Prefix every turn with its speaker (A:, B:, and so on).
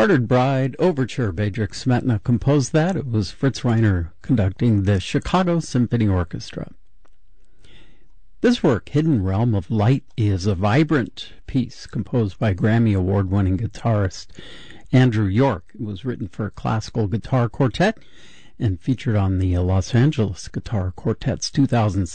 A: Bartered Bride Overture. Bedřich Smetana composed that. It was Fritz Reiner conducting the Chicago Symphony Orchestra. This work, Hidden Realm of Light, is a vibrant piece composed by Grammy Award-winning guitarist Andrew York. It was written for a classical guitar quartet and featured on the Los Angeles Guitar Quartet's 2006